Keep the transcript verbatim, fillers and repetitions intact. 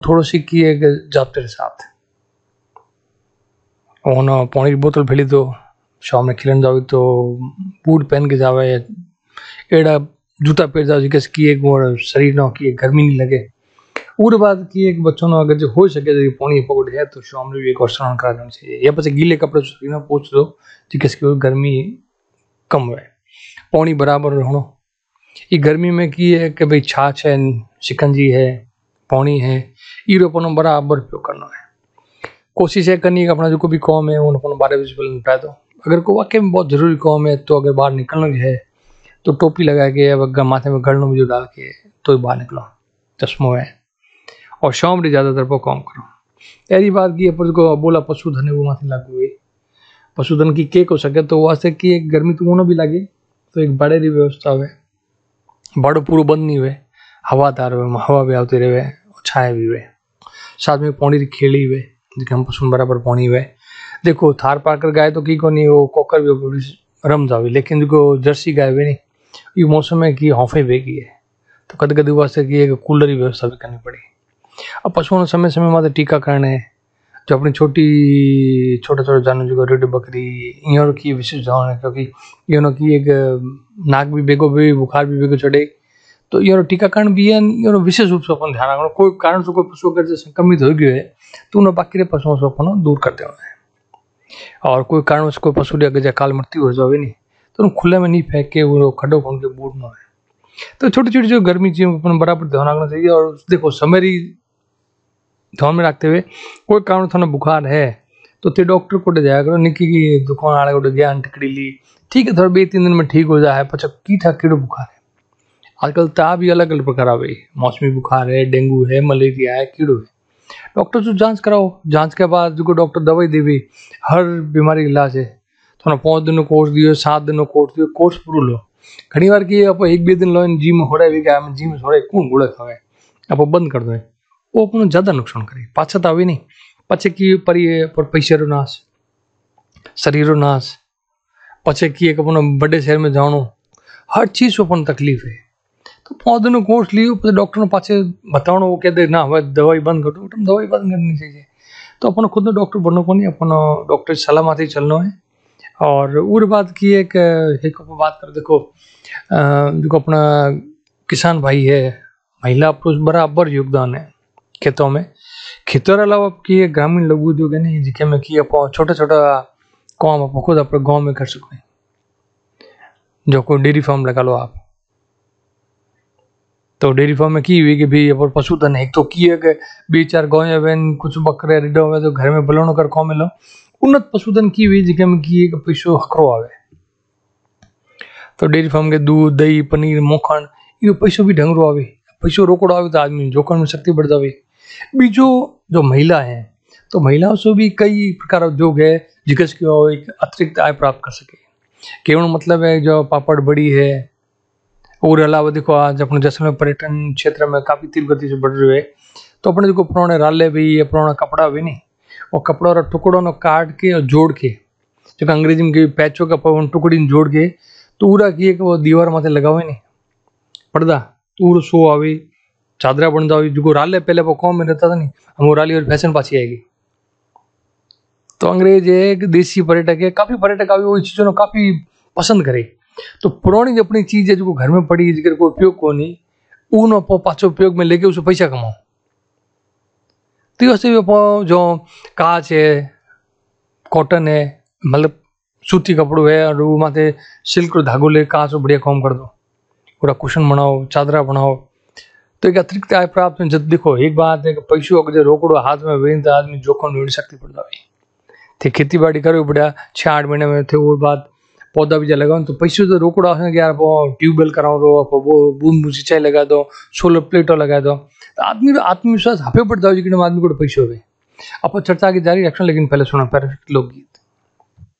थोड़ो सी किए जाप तेरे साथ ओन पानी की बोतल फैली तो शाम में खिलन जावे तो बूट पहन के जावे एड़ा जूता पहन जावे जिके की एक शरीर न की गर्मी नहीं लगे। और बात की एक बच्चों ने अगर जो हो सके जो पानी पकड़ है तो शाम में भी एक और स्नान करा देना चाहिए या पीछे गीले कपड़े शरीर में पोंछ दो जिके की गर्मी कम हुए पानी बराबर रहना। ये गर्मी में की है कि भाई छाछ है शिकंजी है पानी है ये अपन बराबर उपयोग करना है। कोशिश है करनी है अपना जो कोई भी काम है उन अपन बारह बजे पहले निपटा दो। अगर कोई वाकई में बहुत जरूरी काम है तो अगर बाहर निकलना है तो टोपी लगा के या माथे में गड़नो में जो डाल के तो बाहर निकलो चश्मो है और शाम रे ज्यादातर पर काम करो। यारी बात की अपन को बोला पशुधन है वो माथे लागू हुई पशुधन की केक हो सके तो वास्ते की एक गर्मी तो उन्होंने भी लगे तो एक बड़े री व्यवस्था हुए बड़ो पूरा बंद नहीं हुए हवादार हुए हवा भी आती रहे छाए भी हुए साथ में पानी की खेड़ी हुए जिके हम पशु बराबर पानी हुए। देखो थार पाकर गाय तो की को नहीं वो कोकर भी रम जावे लेकिन जो जर्सी गाय हुए नहीं ये मौसम में की हौफे बेगी है तो कद कद वास्ते की एक कूलर की व्यवस्था भी करनी पड़ी। अब पशुओं समय समय माते टीकाकरण है जो अपनी छोटी छोटे छोटे जानवर जो रेड बकरी इन की विशेष ध्यान है क्योंकि इन की एक नाक भी बेगो भी बुखार भी बेगो चढ़े तो ये टीकाकरण भी है ये विशेष रूप से अपन ध्यान रखना। कोई कारण से कोई पशु अगर संक्रमित हो गए है तो उन्हें बाकी पशुओं से अपन दूर कर देना और कोई कारण से कोई पशु अगर काल मृत्यु हो जाए नहीं तो खुले में नहीं फेंक के वो खड्डो खोल के बूढ़ ना है। तो छोटी छोटी जो गर्मी चीजों अपन बराबर ध्यान रखना चाहिए। और देखो समय ध्यान में रखते हुए कोई कारण थोड़ा बुखार है तो ते डॉक्टर को जाया करो निकी की दुकान आड़े को ज्ञान टिकड़ी ली ठीक है थोड़ा बे तीन दिन में ठीक हो जाए पचा की था कीड़ो बुखार है। आजकल ता भी अलग अलग प्रकार आवे मौसमी बुखार है डेंगू है मलेरिया है कीड़ो है डॉक्टर से जांच कराओ जांच के बाद जो डॉक्टर दवाई देवी हर बीमारी इलाज है थोड़ा पाँच दिन कोर्स दियो सात दिन कोर्स दियो कोर्स पूरा लो। घनी बार की आप एक बे दिन लो जिम हो रहा है गया जिम हो रहा है कौन गुड़े खावे आप बंद कर दो वो अपन ज्यादा नुकसान करे पाछा तो आवे नहीं पचे की परी पर पैसे रो नाश शरीर रो नाश पचे की एक अपन बड़े शहर में जानो हर चीज अपन तकलीफ है तो पाँच दिन कोर्स लियो फिर डॉक्टर ने पाछे बताओ वो कहते ना हमें दवाई बंद कर दो तुम दवाई बंद करनी चाहिए तो अपन खुद डॉक्टर बनना को नहीं अपन डॉक्टर सलाह माथे चलना है। और और बात की एक एक बात कर देखो जो अपना किसान भाई है महिला पुरुष बराबर योगदान है खेतों में खेतों के अलावा की ग्रामीण लघु उद्योग है नहीं जिके में की आप छोटा छोटा काम आप खुद अपने गाँव में कर सको जो कोई डेयरी फार्म लगा लो आप तो डेयरी फार्म में की हुई कि भाई अपन पशुधन एक तो की है कि बे चार गाय वेन कुछ बकरे रिडो हुए तो घर में बलोनो कर कौ मिलो उन्नत पशुधन की हुई जिके में की एक पैसो हकरो आवे तो डेयरी फार्म के दूध दही पनीर मोखन ये पैसो भी ढंग रो आवे पैसो रोकड़ो आवे तो आदमी जोखन में शक्ति बढ़ जावे। बीजो जो महिला है तो महिलाओं से भी कई प्रकार उद्योग है जिसके एक अतिरिक्त आय प्राप्त कर सके केवल मतलब है जो पापड़ बड़ी है और अलावा देखो आज अपने जैसलमेर पर्यटन क्षेत्र में काफी तीव्र गति से बढ़ रहे है तो अपने जो पुराने राले भी या पुराना कपड़ा भी नहीं और कपड़ा और टुकड़ों ने काट के और जोड़ के जो अंग्रेजी में पैचों का टुकड़ी जोड़ के तो पूरा किए कि वो दीवार माथे लगावे नहीं पर्दा तो सो आवे चादरा बन जावे जो राले पहले वो कौम में रहता था नहीं हम वो राली और फैशन पाछी आएगी तो अंग्रेज एक देसी पर्यटक है काफी पर्यटक आवे वो चीजों ने काफी पसंद करे तो पुरानी जो अपनी चीज है जो घर में पड़ी जिगर कोई उपयोग को नहीं उन पाछो उपयोग में लेके उसे पैसा कमाओ तो वैसे जो कांच है कॉटन है मतलब सूती कपड़ो है और वो माथे सिल्क और धागो ले कांच बढ़िया काम कर दो पूरा कुशन बनाओ चादरा बनाओ तो एक अतिरिक्त आय प्राप्त जब देखो एक बात है कि पैसों अगर रोकड़ो हाथ में वेन तो आदमी जोखम में सकती पड़ जाए थे खेती बाड़ी करो बढ़िया छह आठ महीने में थे वो बात पौधा भी लगाओ तो पैसों तो रोकड़ा है कि यार ट्यूबवेल कराओ दो वो बूंद बूंद सिंचाई लगा दो सोलर प्लेटो लगा दो तो आदमी आत्मविश्वास हाफे पड़ जाओ जिन आदमी को पैसे हो गए। अब चर्चा की जारी रखना लेकिन पहले सुना पैरासिट लोकगीत।